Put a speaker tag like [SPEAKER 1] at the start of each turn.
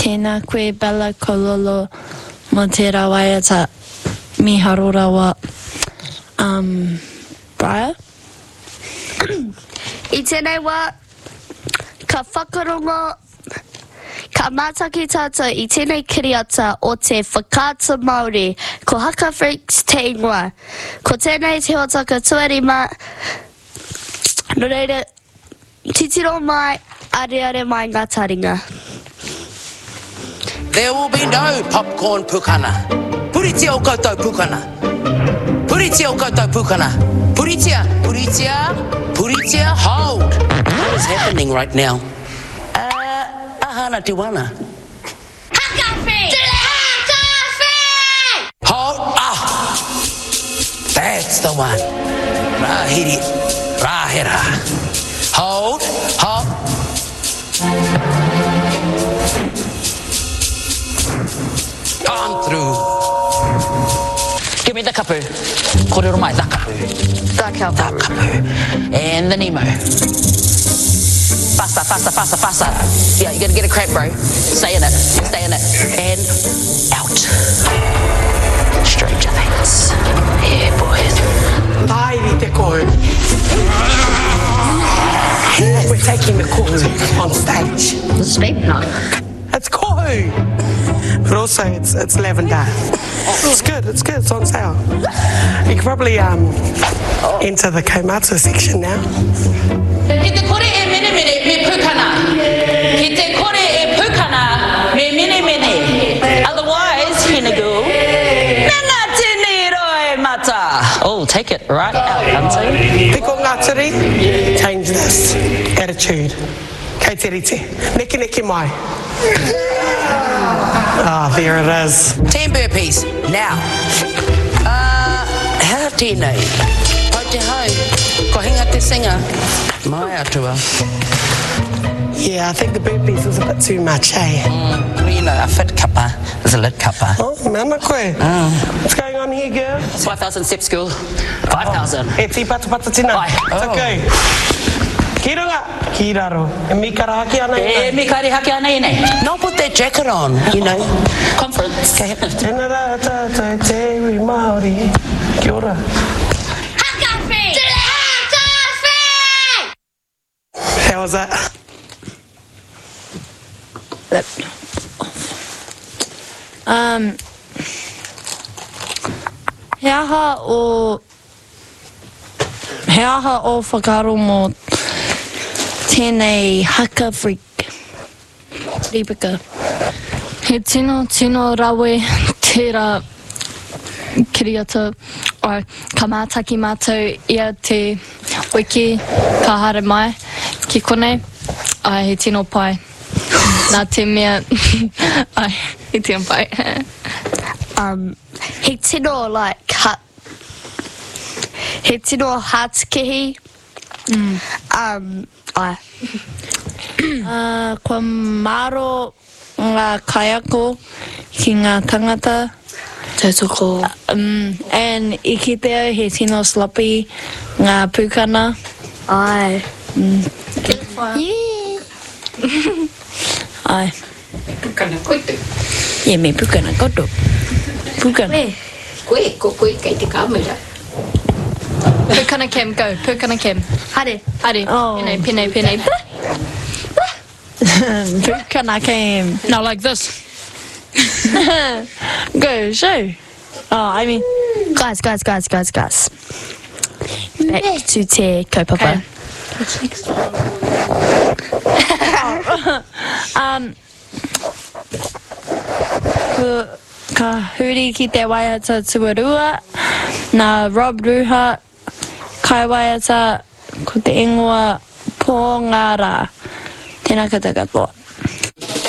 [SPEAKER 1] Tēnā koe Bella Kololo mo te rawaiata miharu rawa Briar.
[SPEAKER 2] I tēnei wā, ka whakarongo, ka mātaki tātou I tēnei kiriata o te whakaata Māori, ko Haka Freaks te ingoa. Ko tēnei te hotaka tuarima, no reira, titiro mai, are mai ngā taringa.
[SPEAKER 3] There will be no popcorn pukana. Puritia o koutou pukana. Puritia o koutou pukana. Puritia, puritia, puritia, hold. What is happening right now? Ahana tiwana.
[SPEAKER 2] Hakafi! Hakafi!
[SPEAKER 3] Hold, that's the one. Rahiri, rahira. Hold, hold. On through. Give me the kapu. Korero mai, the kapu.
[SPEAKER 2] The
[SPEAKER 3] kapu. And the Nemo. Faster, faster, faster, faster. Yeah, you gotta get a cramp, bro. Stay in it. Stay in it. And out. Stranger things. Yeah, boys.
[SPEAKER 4] Lairi te koe. We're taking the call on stage.
[SPEAKER 2] Speak now.
[SPEAKER 4] It's koe. But also it's lavender. It's good, it's on sale. You can probably enter the Kaimata section now.
[SPEAKER 3] Ki te kore e mene mene me pukana. Ki te kore e pukana me mene mene. Otherwise, Hinagu. Nana tini roi mata. Oh, take it right out, Hunty.
[SPEAKER 4] Piko Ngātiri, change this attitude. Kei te rite. Neki neki mai. There it is.
[SPEAKER 3] 10 burpees. Now. How tēnei? Hau te hau. Ko hinga te singa. Mai atua.
[SPEAKER 4] Yeah, I think the burpees is a bit too much, eh?
[SPEAKER 3] Well, you know, a fit kappa is a lit kappa.
[SPEAKER 4] Oh, mana koe. What's going on here, girl?
[SPEAKER 3] 5,000 steps, girl. 5,000.
[SPEAKER 4] E ti pata pata tina.
[SPEAKER 3] Ai.
[SPEAKER 4] It's okay. Ki runga. Ki raro. E mi karahaki ana
[SPEAKER 3] E mi kari haki ana i nei. Not put that jacket on, you know. Conference.
[SPEAKER 4] Tēnā rā tātou te iwi Māori. Kia ora.
[SPEAKER 2] Hakafi! Hakafi!
[SPEAKER 4] How was that?
[SPEAKER 1] He aha o whakaro mo tēnei Haka Freak. Rebecca. He tino rawe tērā kiriata o ka mātaki mātou ia te wiki ka hare mai ki kone. Ai, he tino pai. Nā te mea. Ai, he tino pai.
[SPEAKER 2] He tino like he tino hātikihi.
[SPEAKER 1] Kua maro ngā kaiako ki ngā tangata.
[SPEAKER 2] Tautoko.
[SPEAKER 1] And I ki teo he tino sloppy ngā pūkana.
[SPEAKER 2] Ai.
[SPEAKER 1] Yeah. Ai.
[SPEAKER 5] Pukana koitu.
[SPEAKER 1] Yeah, me pūkana koto. Pūkana.
[SPEAKER 5] Koe kei te kāmera.
[SPEAKER 1] Pūkana Kim, go. Pūkana Kim.
[SPEAKER 2] Hare.
[SPEAKER 1] Oh. Pene. Pūkana Kim.
[SPEAKER 6] Now like this.
[SPEAKER 1] Go, show. Oh, I mean.
[SPEAKER 2] Guys. Back to te kaupapa.
[SPEAKER 5] What's next?
[SPEAKER 1] Ka huri ki te waiata tuarua, nā Rob Ruha, kai waiata ko te ingoa pō ngā rā. Tēnā katoa katoa.